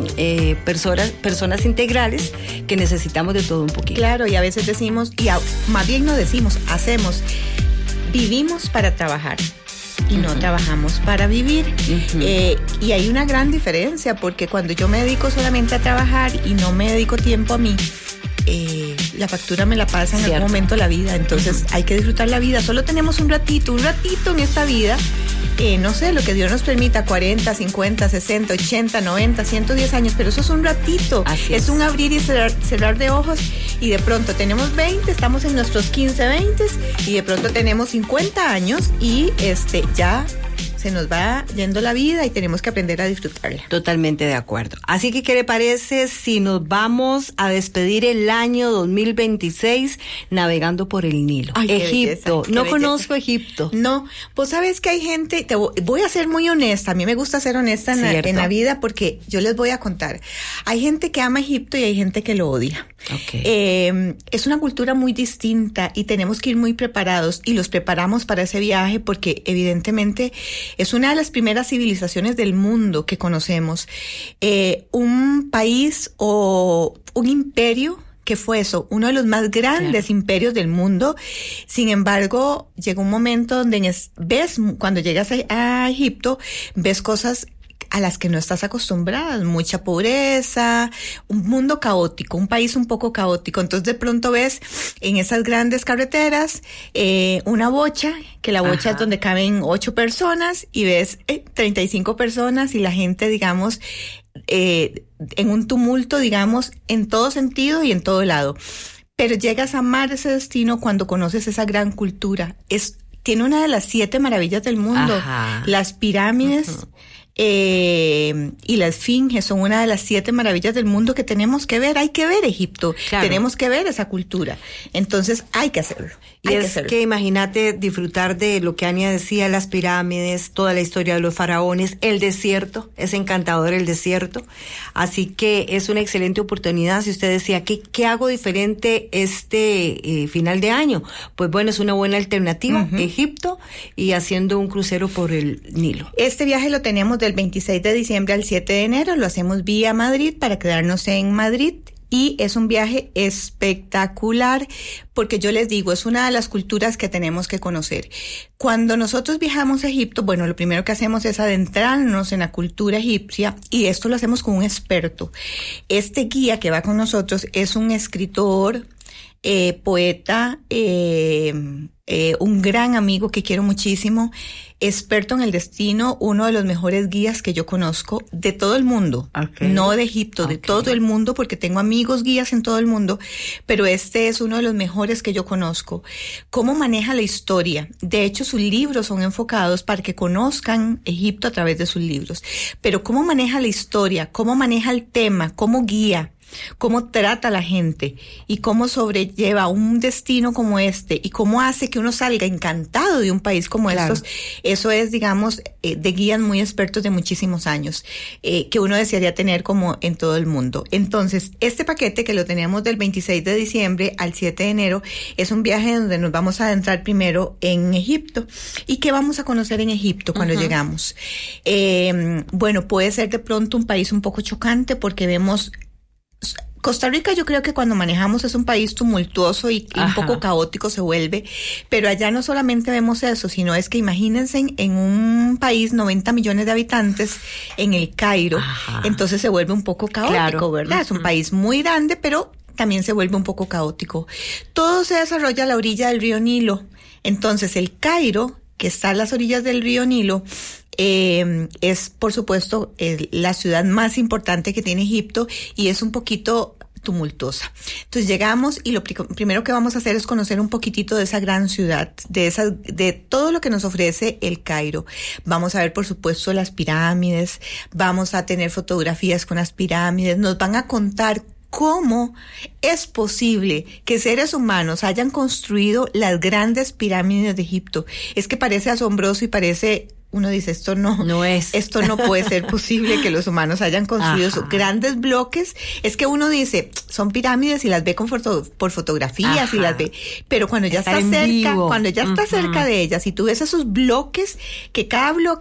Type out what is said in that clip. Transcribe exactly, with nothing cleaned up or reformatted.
eh, personas, personas integrales que necesitamos de todo un poquito. Claro, y a veces decimos, y a, más bien no decimos, hacemos, vivimos para trabajar. Y no uh-huh. trabajamos para vivir. Uh-huh. Eh, y hay una gran diferencia, porque cuando yo me dedico solamente a trabajar y no me dedico tiempo a mí, eh, la factura me la pasa en Cierto. algún momento la vida. Entonces uh-huh. hay que disfrutar la vida. Solo tenemos un ratito, un ratito en esta vida. Eh, no sé, lo que Dios nos permita, cuarenta, cincuenta, sesenta, ochenta, noventa, ciento diez años, pero eso es un ratito. Así es. es un abrir y cerrar, cerrar de ojos, y de pronto tenemos veinte, estamos en nuestros quince, veinte, y de pronto tenemos cincuenta años y este ya se nos va yendo la vida y tenemos que aprender a disfrutarla. Totalmente de acuerdo. Así que, ¿qué le parece si nos vamos a despedir el año dos mil veintiséis navegando por el Nilo? Ay, Egipto. Belleza, no belleza. Conozco Egipto. No, pues sabes que hay gente, te voy a ser muy honesta, a mí me gusta ser honesta en la, en la vida, porque yo les voy a contar. Hay gente que ama Egipto y hay gente que lo odia. Okay. Eh, es una cultura muy distinta y tenemos que ir muy preparados, y los preparamos para ese viaje porque evidentemente es una de las primeras civilizaciones del mundo que conocemos. Eh, un país o un imperio que fue eso, uno de los más grandes claro. imperios del mundo. Sin embargo, llegó un momento donde ves, cuando llegas a, a Egipto, ves cosas a las que no estás acostumbrada, mucha pobreza, un mundo caótico, un país un poco caótico. Entonces de pronto ves en esas grandes carreteras eh, una bocha, que la bocha Ajá. es donde caben ocho personas, y ves eh, treinta y cinco personas, y la gente, digamos, eh, en un tumulto, digamos, en todo sentido y en todo lado. Pero llegas a amar ese destino cuando conoces esa gran cultura. Es, tiene una de las siete maravillas del mundo. Ajá. Las pirámides, uh-huh. Eh, y la Esfinge son una de las siete maravillas del mundo que tenemos que ver. Hay que ver Egipto, claro. tenemos que ver esa cultura. Entonces hay que hacerlo. Y es que, que imagínate disfrutar de lo que Ania decía, las pirámides, toda la historia de los faraones, el desierto, es encantador el desierto. Así que es una excelente oportunidad. Si usted decía, ¿qué, qué hago diferente este eh, final de año? Pues bueno, es una buena alternativa, uh-huh. Egipto, y haciendo un crucero por el Nilo. Este viaje lo tenemos del veintiséis de diciembre al siete de enero, lo hacemos vía Madrid para quedarnos en Madrid. Y es un viaje espectacular porque yo les digo, es una de las culturas que tenemos que conocer. Cuando nosotros viajamos a Egipto, bueno, lo primero que hacemos es adentrarnos en la cultura egipcia, y esto lo hacemos con un experto. Este guía que va con nosotros es un escritor, eh, poeta, eh, eh, un gran amigo que quiero muchísimo, experto en el destino, uno de los mejores guías que yo conozco de todo el mundo, okay. no de Egipto, okay. de todo el mundo, porque tengo amigos guías en todo el mundo, pero este es uno de los mejores que yo conozco. ¿Cómo maneja la historia? De hecho, sus libros son enfocados para que conozcan Egipto a través de sus libros, pero ¿cómo maneja la historia? ¿Cómo maneja el tema? ¿Cómo guía? Cómo trata a la gente y cómo sobrelleva un destino como este y cómo hace que uno salga encantado de un país como claro. estos. Eso es, digamos, eh, de guías muy expertos de muchísimos años, eh, que uno desearía tener como en todo el mundo. Entonces, este paquete que lo tenemos del veintiséis de diciembre al siete de enero es un viaje donde nos vamos a adentrar primero en Egipto. ¿Y qué vamos a conocer en Egipto cuando uh-huh. llegamos? Eh, bueno, puede ser de pronto un país un poco chocante porque vemos... Costa Rica, yo creo que cuando manejamos es un país tumultuoso y, y un poco caótico se vuelve, pero allá no solamente vemos eso, sino es que imagínense en, en un país noventa millones de habitantes, en el Cairo, Ajá. entonces se vuelve un poco caótico, claro. ¿verdad? Uh-huh. Es un país muy grande, pero también se vuelve un poco caótico. Todo se desarrolla a la orilla del río Nilo, entonces el Cairo, que está a las orillas del río Nilo, Eh, es, por supuesto, el, la ciudad más importante que tiene Egipto y es un poquito tumultuosa. Entonces llegamos y lo pr- primero que vamos a hacer es conocer un poquitito de esa gran ciudad, de esa, de todo lo que nos ofrece el Cairo. Vamos a ver, por supuesto, las pirámides, vamos a tener fotografías con las pirámides, nos van a contar ¿cómo es posible que seres humanos hayan construido las grandes pirámides de Egipto? Es que parece asombroso y parece... Uno dice, esto no, no es, esto no puede ser posible que los humanos hayan construido esos grandes bloques. Es que uno dice, son pirámides y las ve con foto, por fotografías Ajá. y las ve, pero cuando ya Estar está cerca, vivo. cuando ya está uh-huh. cerca de ellas y tú ves esos bloques, que cada bloque